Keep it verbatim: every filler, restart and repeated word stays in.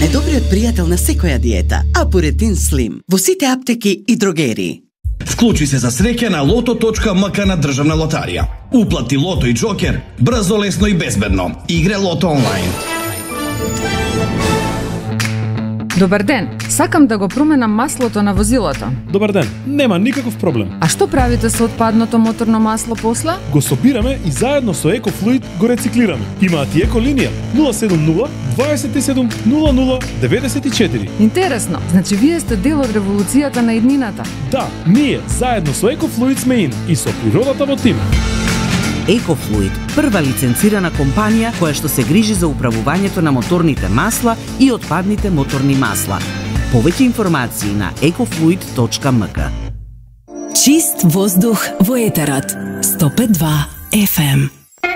Најдобриот пријател на секоја диета, Апуретин Слим, во сите аптеки и дрогерии. Вклучи се за среќа на лото точка ем ка на Државна лотарија. Уплати лото и џокер брзо, лесно и безбедно. Игре лото онлайн. Добар ден, сакам да го променам маслото на возилото. Добар ден, нема никаков проблем. А што правите со отпадното моторно масло после? Го собираме и заедно со Екофлуид го рециклираме. Имаат и еко линија нула седум нула дваесет и седум нула нула деветдесет и четири. Интересно, значи вие сте дел од револуцијата на иднината. Да, ние заедно со Екофлуид сме ин и со природата во тим. Екофлуид, прва лиценцирана компанија која што се грижи за управувањето на моторните масла и отпадните моторни масла. Повеќе информации на екофлуид точка ем ка. Чист воздух во етерот. сто пет и два еф ем.